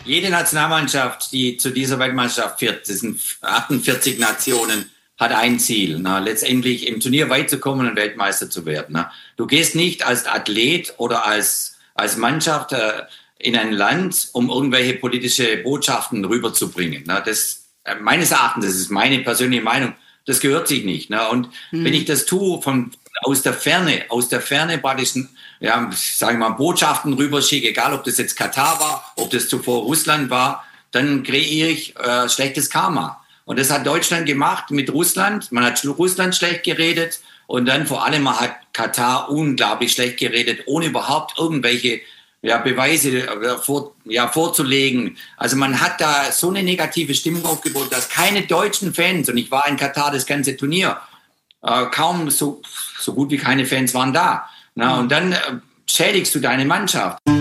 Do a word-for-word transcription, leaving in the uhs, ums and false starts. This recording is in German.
Jede Nationalmannschaft, die zu dieser Weltmeisterschaft führt, das sind achtundvierzig Nationen, hat ein Ziel, na, letztendlich im Turnier weit zu kommen und Weltmeister zu werden. Na. Du gehst nicht als Athlet oder als, als Mannschaft äh, in ein Land, um irgendwelche politische Botschaften rüberzubringen. Na. Das, äh, meines Erachtens, das ist meine persönliche Meinung, das gehört sich nicht. Na. Und hm. wenn ich das tue, von, aus der Ferne, aus der Ferne praktisch, ja, sagen wir mal, Botschaften rüberschicke, egal ob das jetzt Katar war, ob das zuvor Russland war, dann kreiere ich äh, schlechtes Karma. Und das hat Deutschland gemacht mit Russland. Man hat Russland schlecht geredet und dann vor allem man hat Katar unglaublich schlecht geredet, ohne überhaupt irgendwelche ja, Beweise äh, vor, ja, vorzulegen. Also man hat da so eine negative Stimmung aufgebaut, dass keine deutschen Fans, und ich war in Katar das ganze Turnier, äh, kaum so, so gut wie keine Fans waren da. Na, und dann äh, schädigst du deine Mannschaft.